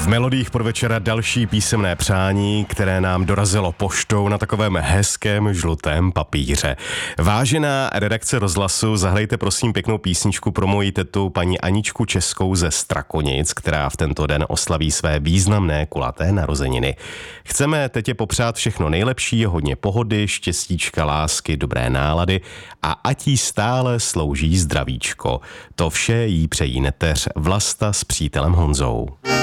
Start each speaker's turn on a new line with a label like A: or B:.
A: Melodiích podvečera další písemné přání, které nám dorazilo poštou na takovém hezkém žlutém papíře. Vážená redakce Rozhlasu, zahrajte prosím pěknou písničku pro moji tetu paní Aničku Českou ze Strakonic, která v tento den oslaví své významné kulaté narozeniny. Chceme tetě popřát všechno nejlepší, hodně pohody, štěstíčka, lásky, dobré nálady a ať jí stále slouží zdravíčko. To vše jí přejí neteř Vlasta s přítelem Honzou.